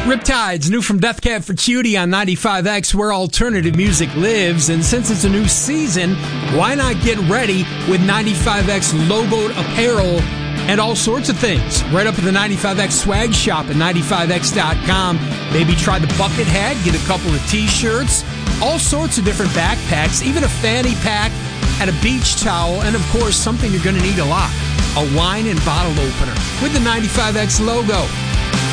Riptides, new from Death Cab for Cutie on 95X, where alternative music lives. And since it's a new season, why not get ready with 95X logoed apparel and all sorts of things right up at the 95X swag shop at 95X.com. Maybe try the bucket hat, get a couple of t-shirts, all sorts of different backpacks, even a fanny pack and a beach towel, and of course something you're going to need a lot, a wine and bottle opener with the 95X logo.